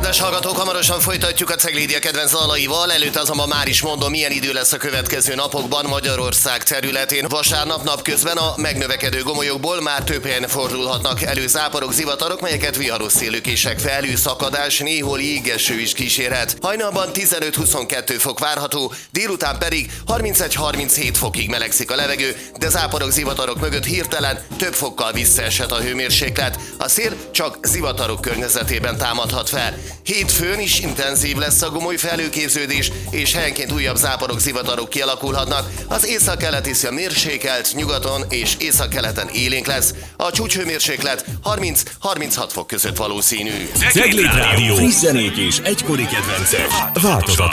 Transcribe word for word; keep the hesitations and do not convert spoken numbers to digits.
Kedves hallgatók, hamarosan folytatjuk a Ceglédia kedvenc dalaival, előtte azonban már is mondom, milyen idő lesz a következő napokban Magyarország területén. Vasárnap napközben a megnövekedő gomolyokból már több helyen fordulhatnak elő záporok, zivatarok, melyeket viharos szélőkések, felhőszakadás, néhol jégeső is kísérhet. Hajnalban tizenöt-huszonkettő fok várható, délután pedig harmincegy-harminchét fokig melegszik a levegő, de záporok, zivatarok mögött hirtelen több fokkal visszaeshet a hőmérséklet. A szél csak zivatarok környezetében támadhat fel. Hétfőn is intenzív lesz a gomoly felhőképződés, és helyenként újabb záporok, zivatarok kialakulhatnak. Az északkeleti szél mérsékelt, nyugaton és északkeleten élénk lesz. A csúcshőmérséklet harminc-harminchat fok között valószínű. Cegléd Rádió. Friss zenék és egykori kedvencek. Változat